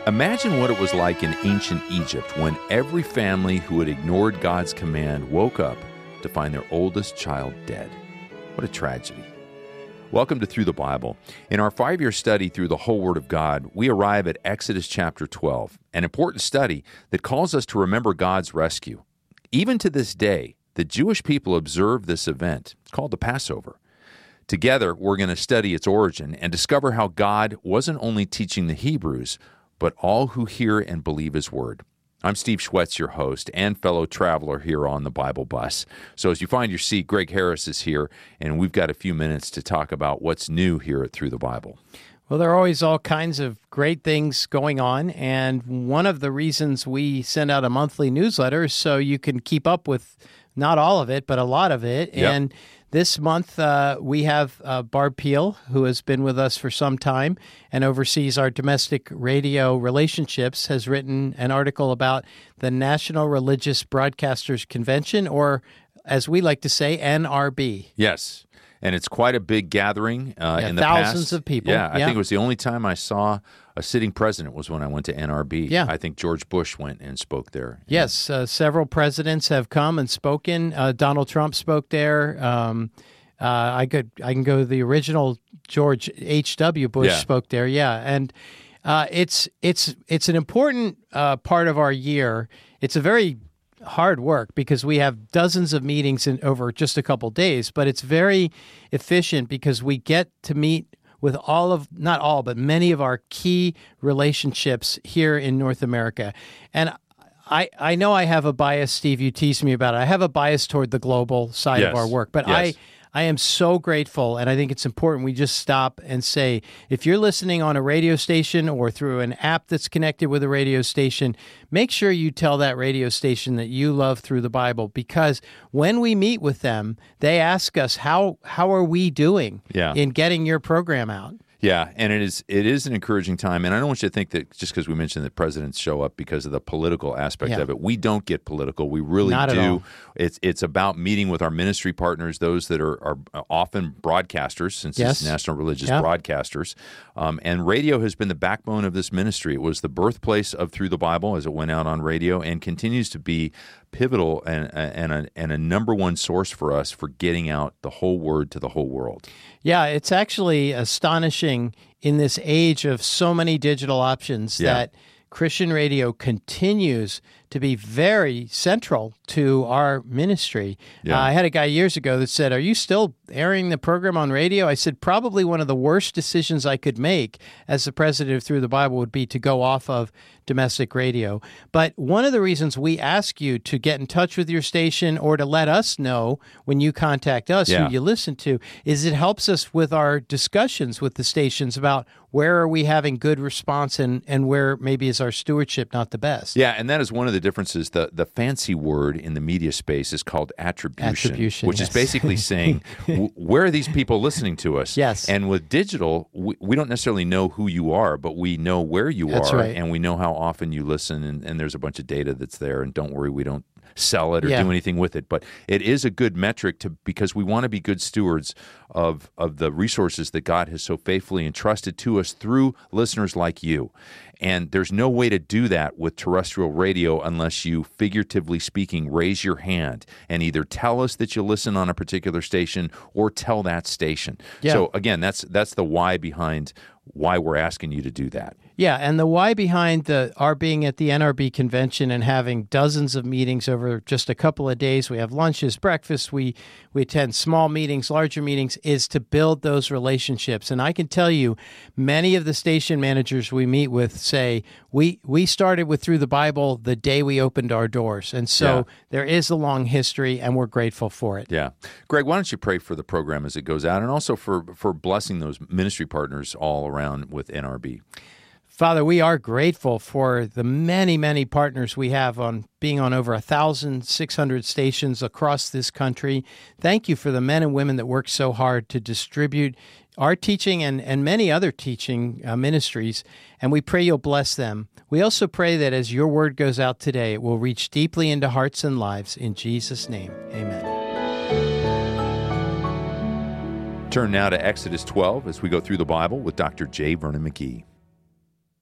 Imagine what it was like in ancient Egypt when every family who had ignored God's command woke up to find their oldest child dead. What a tragedy. Welcome to Through the Bible. In our 5-year study through the whole Word of God, we arrive at Exodus chapter 12, an important study that calls us to remember God's rescue. Even to this day, the Jewish people observe this event. It's called the Passover. Together, we're going to study its origin and discover how God wasn't only teaching the Hebrews, but all who hear and believe His Word. I'm Steve Schwetz, your host and fellow traveler here on the Bible Bus. So as you find your seat, Greg Harris is here, and we've got a few minutes to talk about what's new here at Through the Bible. Well, there are always all kinds of great things going on, and one of the reasons we send out a monthly newsletter is so you can keep up with not all of it, but a lot of it. Yep. And this month, we have Barb Peel, who has been with us for some time and oversees our domestic radio relationships, has written an article about the National Religious Broadcasters Convention, or as we like to say, NRB. Yes, and it's quite a big gathering in the thousands past. Of people. Yeah, I think it was the only time I saw a sitting president was when I went to NRB. Yeah. I think George Bush went and spoke there. Yes, several presidents have come and spoken. Donald Trump spoke there. I can go to the original George H.W. Bush spoke there. Yeah, and it's an important part of our year. It's a very hard work because we have dozens of meetings over just a couple days, but it's very efficient because we get to meet with not all, but many of our key relationships here in North America. And I know I have a bias, Steve, you tease me about it. I have a bias toward the global side of our work, but I am so grateful, and I think it's important we just stop and say, if you're listening on a radio station or through an app that's connected with a radio station, make sure you tell that radio station that you love Through the Bible, because when we meet with them, they ask us, how are we doing in getting your program out? Yeah, and it is an encouraging time, and I don't want you to think that just because we mentioned that presidents show up because of the political aspect of it. We don't get political. We really Not do. At all. It's about meeting with our ministry partners, those that are often broadcasters, since it's National Religious Broadcasters. And radio has been the backbone of this ministry. It was the birthplace of Through the Bible as it went out on radio, and continues to be pivotal and a number one source for us for getting out the whole Word to the whole world. Yeah, it's actually astonishing in this age of so many digital options that Christian radio continues to be very central to our ministry. I had a guy years ago that said, "Are you still airing the program on radio?" I said, probably one of the worst decisions I could make as the president of Through the Bible would be to go off of domestic radio. But one of the reasons we ask you to get in touch with your station or to let us know when you contact us who you listen to is it helps us with our discussions with the stations about where are we having good response and where maybe is our stewardship not the best. Yeah, and that is one of the differences. The fancy word in the media space is called attribution, which is basically saying, where are these people listening to us? Yes. And with digital, we don't necessarily know who you are, but we know where you are, right. and we know how often you listen, and there's a bunch of data that's there, and don't worry, we don't sell it or do anything with it. But it is a good metric because we want to be good stewards of the resources that God has so faithfully entrusted to us through listeners like you. And there's no way to do that with terrestrial radio unless you, figuratively speaking, raise your hand and either tell us that you listen on a particular station or tell that station. Yeah. So again, that's the why behind why we're asking you to do that. Yeah, and the why behind our being at the NRB convention and having dozens of meetings over just a couple of days, we have lunches, breakfast, we attend small meetings, larger meetings, is to build those relationships. And I can tell you, many of the station managers we meet with say, we started with Through the Bible the day we opened our doors. And so there is a long history, and we're grateful for it. Yeah. Greg, why don't you pray for the program as it goes out, and also for blessing those ministry partners all around with NRB. Father, we are grateful for the many, many partners we have on being on over 1,600 stations across this country. Thank you for the men and women that work so hard to distribute our teaching and many other teaching ministries, and we pray you'll bless them. We also pray that as your word goes out today, it will reach deeply into hearts and lives. In Jesus' name, amen. Turn now to Exodus 12 as we go through the Bible with Dr. J. Vernon McGee.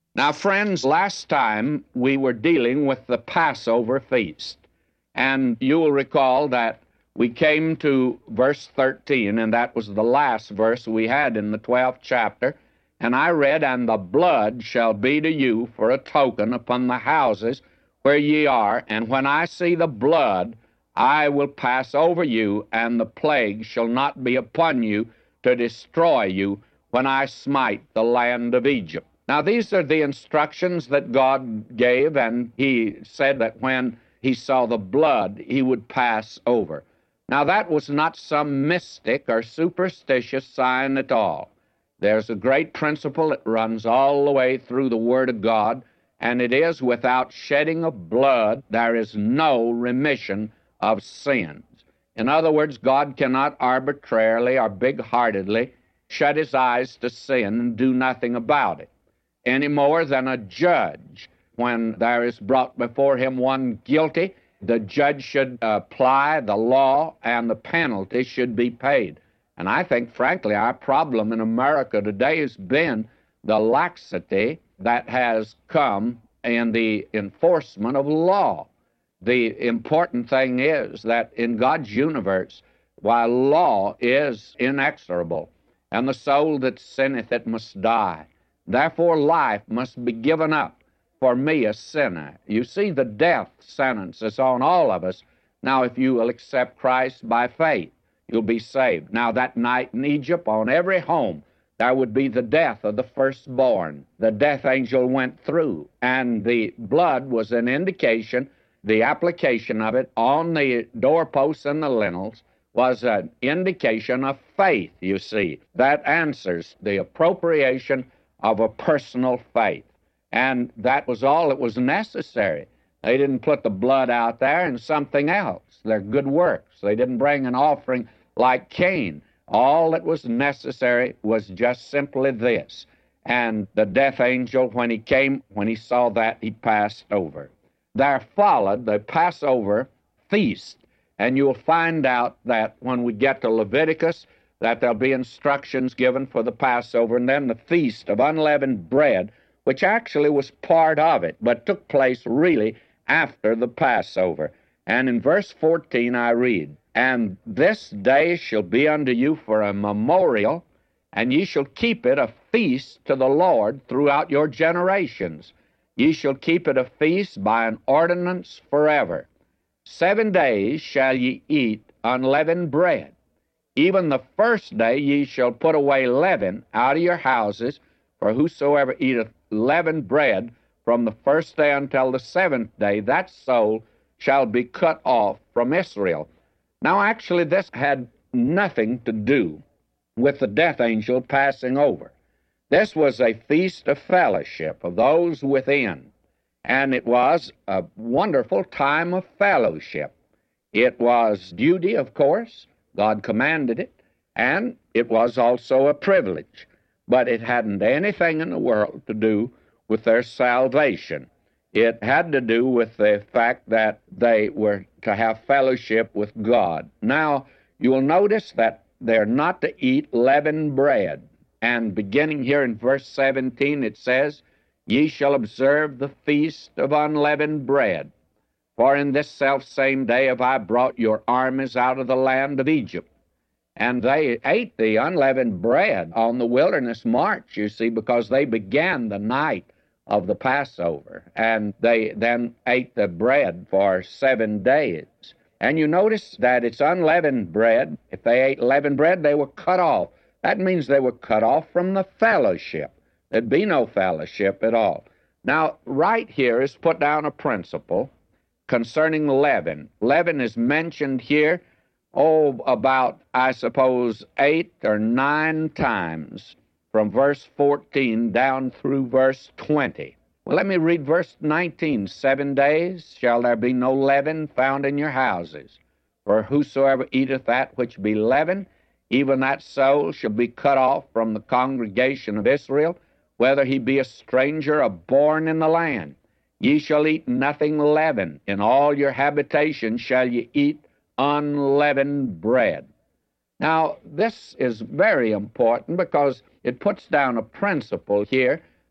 Now, friends, last time we were dealing with the Passover feast, and you will recall that we came to verse 13, and that was the last verse we had in the 12th chapter, and I read, "And the blood shall be to you for a token upon the houses where ye are, and when I see the blood, I will pass over you, and the plague shall not be upon you to destroy you when I smite the land of Egypt." Now, these are the instructions that God gave, and he said that when he saw the blood, he would pass over. Now, that was not some mystic or superstitious sign at all. There's a great principle that runs all the way through the Word of God, and it is, without shedding of blood, there is no remission of sins. In other words, God cannot arbitrarily or big-heartedly shut his eyes to sin and do nothing about it, any more than a judge. When there is brought before him one guilty, the judge should apply the law and the penalty should be paid. And I think, frankly, our problem in America today has been the laxity that has come in the enforcement of law. The important thing is that in God's universe, while law is inexorable, and the soul that sinneth it must die, therefore life must be given up for me, a sinner. You see, the death sentence is on all of us. Now, if you will accept Christ by faith, you'll be saved. Now, that night in Egypt, on every home, there would be the death of the firstborn. The death angel went through, and the blood was an indication, the application of it on the doorposts and the lintels was an indication of faith, you see. That answers the appropriation of a personal faith. And that was all that was necessary. They didn't put the blood out there and something else, their good works. They didn't bring an offering like Cain. All that was necessary was just simply this. And the death angel, when he came, when he saw that, he passed over. There followed the Passover feast. And you'll find out that when we get to Leviticus, that there'll be instructions given for the Passover, and then the Feast of Unleavened Bread, which actually was part of it, but took place really after the Passover. And in verse 14 I read, "And this day shall be unto you for a memorial, and ye shall keep it a feast to the Lord throughout your generations. Ye shall keep it a feast by an ordinance forever. 7 days shall ye eat unleavened bread. Even the first day ye shall put away leaven out of your houses, for whosoever eateth leavened bread from the first day until the 7th day, that soul shall be cut off from Israel." Now, actually, this had nothing to do with the death angel passing over. This was a feast of fellowship of those within, and it was a wonderful time of fellowship. It was duty, of course. God commanded it, and it was also a privilege. But it hadn't anything in the world to do with their salvation. It had to do with the fact that they were to have fellowship with God. Now, you will notice that they're not to eat leavened bread. And beginning here in verse 17, it says, "Ye shall observe the feast of unleavened bread. For in this selfsame day have I brought your armies out of the land of Egypt." And they ate the unleavened bread on the wilderness march, you see, because they began the night of the Passover. And they then ate the bread for 7 days. And you notice that it's unleavened bread. If they ate leavened bread, they were cut off. That means they were cut off from the fellowship. There'd be no fellowship at all. Now, right here is put down a principle concerning leaven. Leaven is mentioned here about, I suppose, 8 or 9 times from verse 14 down through verse 20. Well, let me read verse 19. 7 days shall there be no leaven found in your houses. For whosoever eateth that which be leavened, even that soul shall be cut off from the congregation of Israel, whether he be a stranger or born in the land. Ye shall eat nothing leavened. In all your habitations shall ye eat unleavened bread. Now, this is very important because it puts down a principle here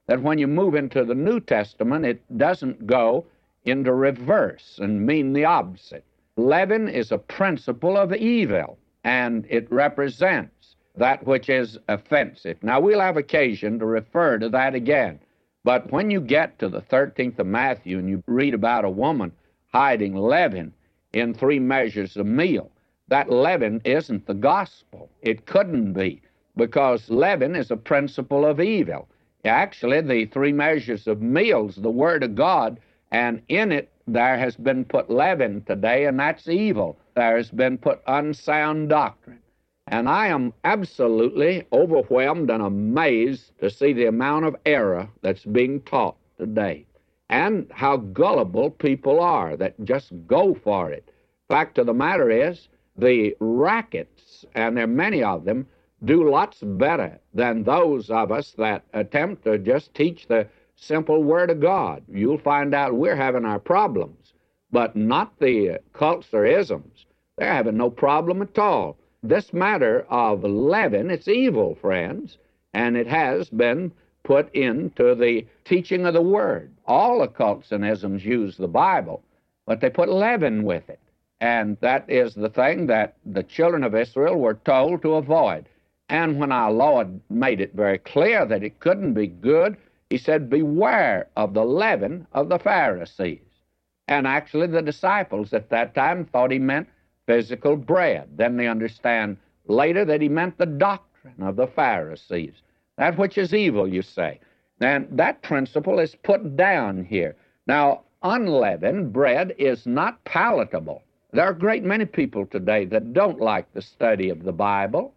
that when you move into the New Testament, it doesn't go into reverse and mean the opposite. Leaven is a principle of evil, and it represents that which is offensive. Now, we'll have occasion to refer to that again, but when you get to the 13th of Matthew and you read about a woman hiding leaven in 3 measures of meal, that leaven isn't the gospel. It couldn't be, because leaven is a principle of evil. Actually, the 3 measures of meal's the Word of God, and in it there has been put leaven today, and that's evil. There has been put unsound doctrine. And I am absolutely overwhelmed and amazed to see the amount of error that's being taught today, and how gullible people are that just go for it. Fact of the matter is, the rackets, and there are many of them, do lots better than those of us that attempt to just teach the simple Word of God. You'll find out we're having our problems, but not the cults or isms. They're having no problem at all. This matter of leaven, it's evil, friends, and it has been put into the teaching of the Word. All the cults and isms use the Bible, but they put leaven with it, and that is the thing that the children of Israel were told to avoid. And when our Lord made it very clear that it couldn't be good, he said, beware of the leaven of the Pharisees. And actually the disciples at that time thought he meant physical bread. Then they understand later that he meant the doctrine of the Pharisees, that which is evil, you say. And that principle is put down here. Now, unleavened bread is not palatable. There are a great many people today that don't like the study of the Bible.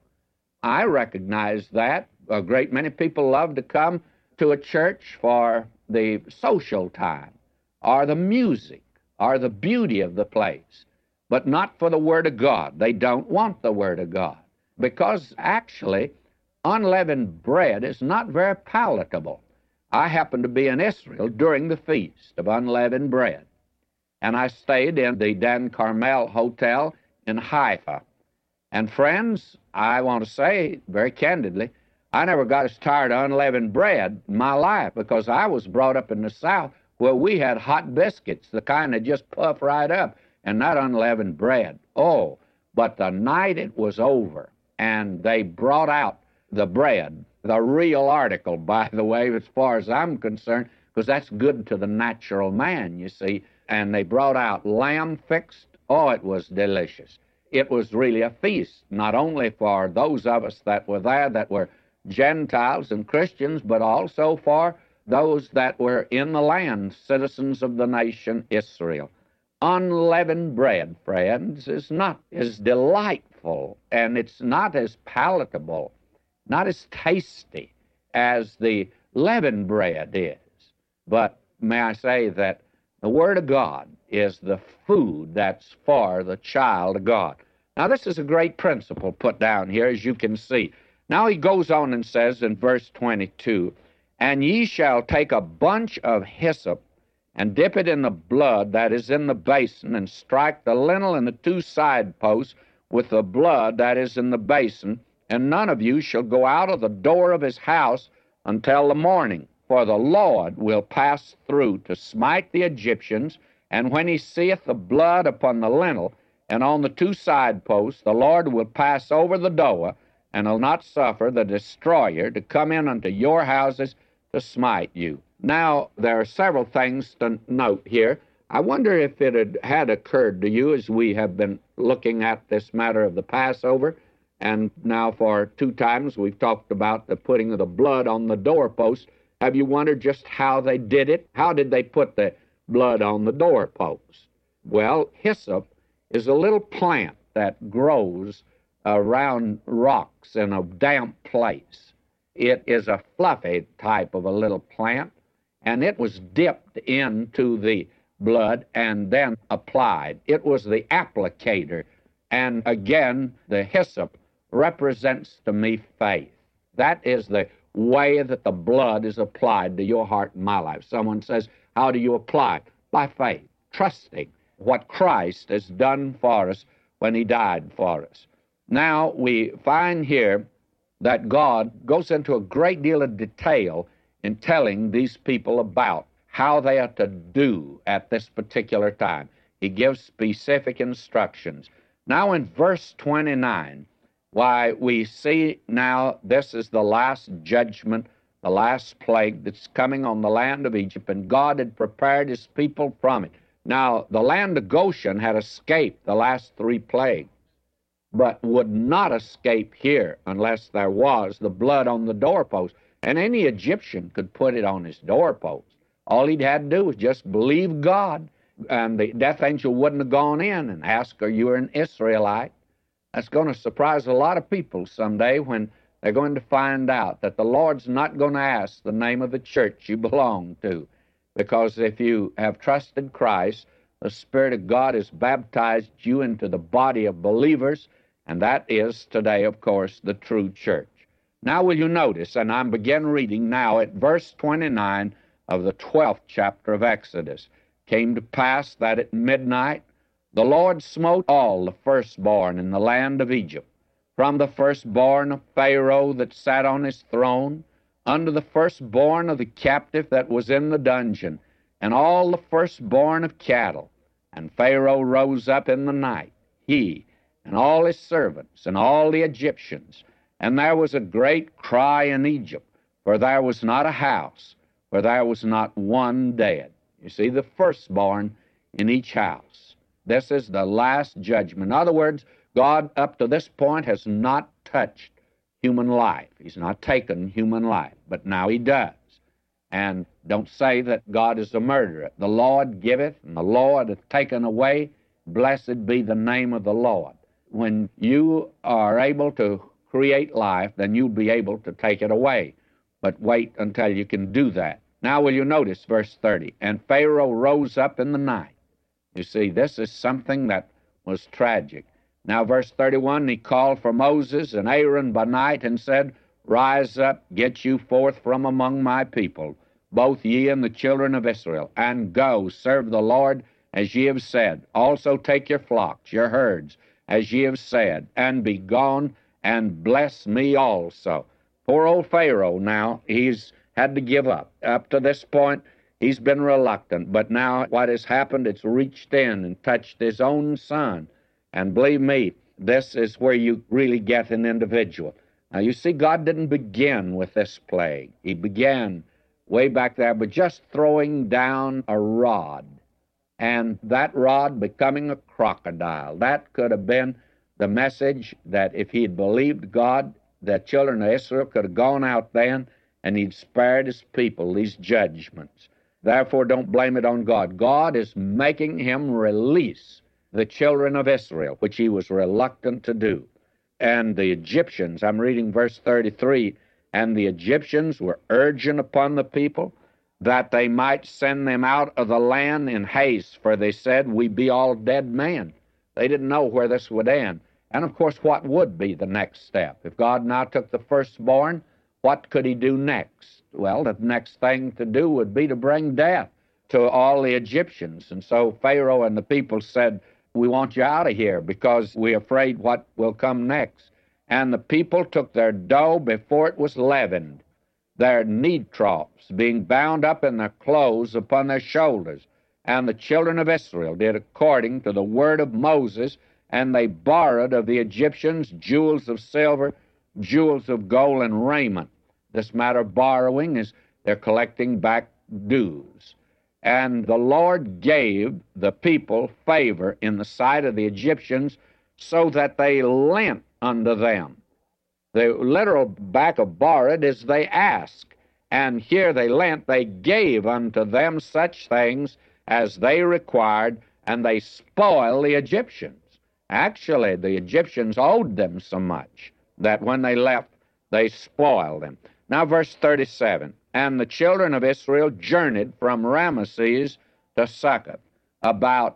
I recognize that. A great many people love to come to a church for the social time, or the music, or the beauty of the place, but not for the Word of God. They don't want the Word of God, because actually unleavened bread is not very palatable. I happened to be in Israel during the Feast of Unleavened Bread, and I stayed in the Dan Carmel Hotel in Haifa. And friends, I want to say very candidly, I never got as tired of unleavened bread in my life, because I was brought up in the South where we had hot biscuits, the kind that just puff right up, and not unleavened bread. Oh, but the night it was over and they brought out the bread, the real article, by the way, as far as I'm concerned, because that's good to the natural man, you see, and they brought out lamb fixed. Oh, it was delicious. It was really a feast, not only for those of us that were there that were Gentiles and Christians, but also for those that were in the land, citizens of the nation Israel. Unleavened bread, friends, is not as delightful, and it's not as palatable, not as tasty as the leavened bread is. But may I say that the Word of God is the food that's for the child of God. Now, this is a great principle put down here, as you can see. Now he goes on and says in verse 22, and ye shall take a bunch of hyssop and dip it in the blood that is in the basin, and strike the lintel and the 2 side posts with the blood that is in the basin, and none of you shall go out of the door of his house until the morning. For the Lord will pass through to smite the Egyptians, and when he seeth the blood upon the lintel and on the 2 side posts, the Lord will pass over the door, and will not suffer the destroyer to come in unto your houses to smite you. Now, there are several things to note here. I wonder if it had occurred to you, as we have been looking at this matter of the Passover, and now for 2 times we've talked about the putting of the blood on the doorpost. Have you wondered just how they did it? How did they put the blood on the doorpost? Well, hyssop is a little plant that grows around rocks in a damp place. It is a fluffy type of a little plant, and it was dipped into the blood and then applied. It was the applicator. And again, the hyssop represents to me faith. That is the way that the blood is applied to your heart and my life. Someone says, how do you apply it? By faith, trusting what Christ has done for us when he died for us. Now, we find here that God goes into a great deal of detail in telling these people about how they are to do at this particular time. He gives specific instructions. Now in verse 29, why, we see now this is the last judgment, the last plague that's coming on the land of Egypt, and God had prepared his people from it. Now, the land of Goshen had escaped the last 3 plagues, but would not escape here unless there was the blood on the doorpost. And any Egyptian could put it on his doorpost. All he'd had to do was just believe God, and the death angel wouldn't have gone in and asked, are you an Israelite? That's going to surprise a lot of people someday when they're going to find out that the Lord's not going to ask the name of the church you belong to. Because if you have trusted Christ, the Spirit of God has baptized you into the body of believers, and that is today, of course, the true church. Now will you notice, and I begin reading now at verse 29 of the 12th chapter of Exodus. Came to pass that at midnight the Lord smote all the firstborn in the land of Egypt, from the firstborn of Pharaoh that sat on his throne, unto the firstborn of the captive that was in the dungeon, and all the firstborn of cattle. And Pharaoh rose up in the night, he and all his servants and all the Egyptians. And there was a great cry in Egypt, for there was not a house, for there was not one dead. You see, the firstborn in each house. This is the last judgment. In other words, God up to this point has not touched human life. He's not taken human life, but now he does. And don't say that God is a murderer. The Lord giveth, and the Lord hath taken away. Blessed be the name of the Lord. When you are able to create life, then you'll be able to take it away. But wait until you can do that. Now will you notice verse 30, and Pharaoh rose up in the night. You see, this is something that was tragic. Now verse 31, he called for Moses and Aaron by night and said, Rise up, get you forth from among my people, both ye and the children of Israel, and go, serve the Lord as ye have said. Also take your flocks, your herds, as ye have said, and be gone, and bless me also. Poor old Pharaoh now, he's had to give up. Up to this point, he's been reluctant, but now what has happened, it's reached in and touched his own son. And believe me, this is where you really get an individual. Now, you see, God didn't begin with this plague. He began way back there by just throwing down a rod, and that rod becoming a crocodile. That could have been the message that if he had believed God, the children of Israel could have gone out then and he'd spared his people these judgments. Therefore, don't blame it on God. God is making him release the children of Israel, which he was reluctant to do. And the Egyptians, I'm reading verse 33, and the Egyptians were urging upon the people that they might send them out of the land in haste, for they said, We be all dead men. They didn't know where this would end. And of course, what would be the next step? If God now took the firstborn, what could he do next? Well, the next thing to do would be to bring death to all the Egyptians. And so Pharaoh and the people said, We want you out of here because we're afraid what will come next. And the people took their dough before it was leavened, their knead troughs being bound up in their clothes upon their shoulders. And the children of Israel did according to the word of Moses, and they borrowed of the Egyptians jewels of silver, jewels of gold, and raiment. This matter of borrowing is they're collecting back dues. And the Lord gave the people favor in the sight of the Egyptians, so that they lent unto them. The literal back of borrowed is they ask. And here they lent, they gave unto them such things as they required, and they spoiled the Egyptians. Actually, the Egyptians owed them so much that when they left, they spoiled them. Now, verse 37, and the children of Israel journeyed from Ramesses to Succoth, about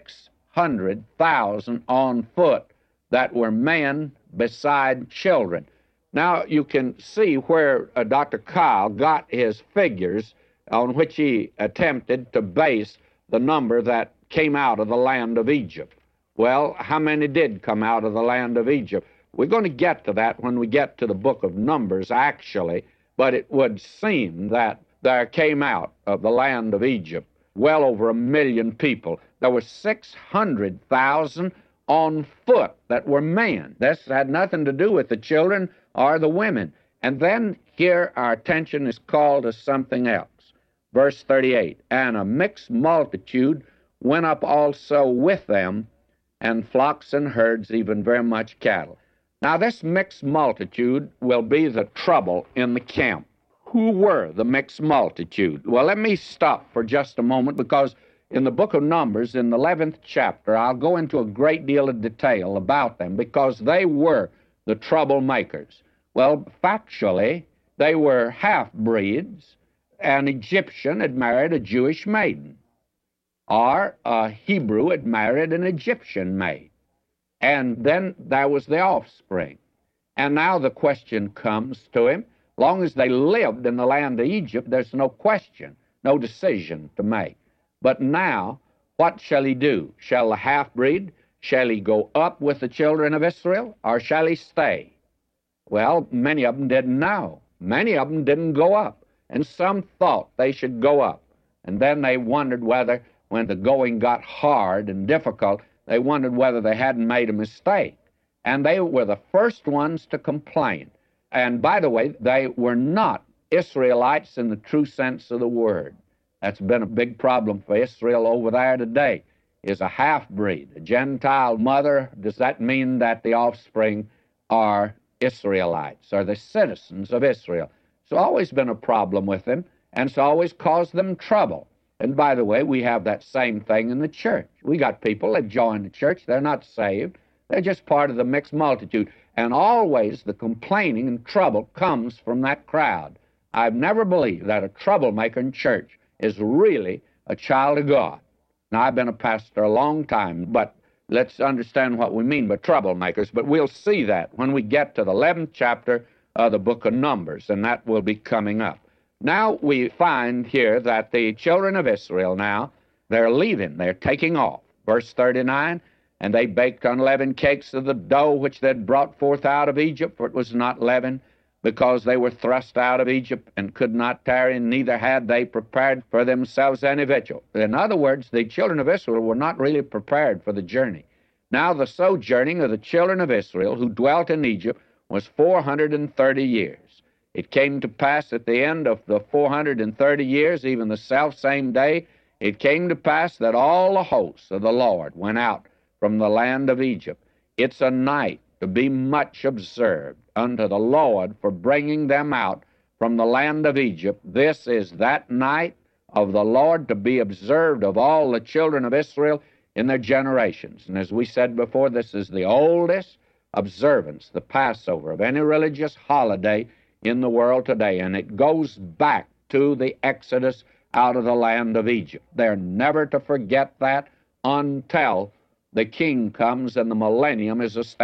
600,000 on foot, that were men beside children. Now, you can see where Dr. Kyle got his figures on which he attempted to base the number that came out of the land of Egypt. Well, how many did come out of the land of Egypt? We're going to get to that when we get to the book of Numbers, actually. but it would seem that there came out of the land of Egypt well over 1 million people. There were 600,000 on foot that were men. This had nothing to do with the children or the women. And then here our attention is called to something else. Verse 38, and a mixed multitude went up also with them, and flocks and herds, even very much cattle. Now this mixed multitude will be the trouble in the camp. Who were the mixed multitude? Well, let me stop for just a moment, because in the book of Numbers, in the 11th chapter, I'll go into a great deal of detail about them, because they were the troublemakers. Well, factually, they were half-breeds. An Egyptian had married a Jewish maiden, or a Hebrew had married an Egyptian maid. And then there was the offspring. And now the question comes to him, long as they lived in the land of Egypt, there's no question, no decision to make. But now, what shall he do? Shall the half-breed, shall he go up with the children of Israel, or shall he stay? Well, many of them didn't know. Many of them didn't go up, and some thought they should go up. And then they wondered whether, when the going got hard and difficult, they wondered whether they hadn't made a mistake. And they were the first ones to complain. And by the way, they were not Israelites in the true sense of the word. That's been a big problem for Israel over there today, is a half-breed, a Gentile mother. Does that mean that the offspring are Israelites, are the citizens of Israel? It's always been a problem with them, and it's always caused them trouble. And by the way, we have that same thing in the church. We got people that join the church, they're not saved, they're just part of the mixed multitude. And always the complaining and trouble comes from that crowd. I've never believed that a troublemaker in church is really a child of God. Now, I've been a pastor a long time, but let's understand what we mean by troublemakers. But we'll see that when we get to the 11th chapter of the book of Numbers, and that will be coming up. Now we find here that the children of Israel now, they're leaving, they're taking off. Verse 39, and they baked unleavened cakes of the dough which they had brought forth out of Egypt, for it was not leavened, because they were thrust out of Egypt and could not tarry, and neither had they prepared for themselves any victual. In other words, the children of Israel were not really prepared for the journey. Now the sojourning of the children of Israel who dwelt in Egypt was 430 years. It came to pass at the end of the 430 years, even the selfsame day, it came to pass that all the hosts of the Lord went out from the land of Egypt. It's a night to be much observed unto the Lord for bringing them out from the land of Egypt. This is that night of the Lord to be observed of all the children of Israel in their generations. And as we said before, this is the oldest observance, the Passover, of any religious holiday in the world today. And it goes back to the Exodus out of the land of Egypt. They're never to forget that until the King comes and the millennium is established.